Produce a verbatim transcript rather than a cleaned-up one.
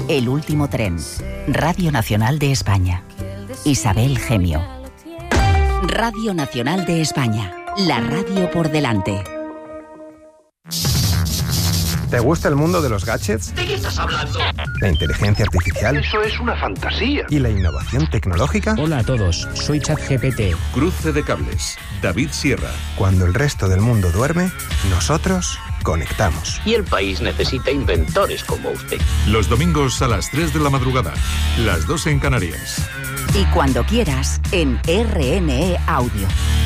El último tren. Radio Nacional de España. Isabel Gemio. Radio Nacional de España. La radio por delante. ¿Te gusta el mundo de los gadgets? ¿De qué estás hablando? ¿La inteligencia artificial? Eso es una fantasía. ¿Y la innovación tecnológica? Hola a todos, soy ChatGPT. Cruce de cables, David Sierra. Cuando el resto del mundo duerme, nosotros conectamos. Y el país necesita inventores como usted. Los domingos a las tres de la madrugada, las dos en Canarias. Y cuando quieras, en R N E Audio.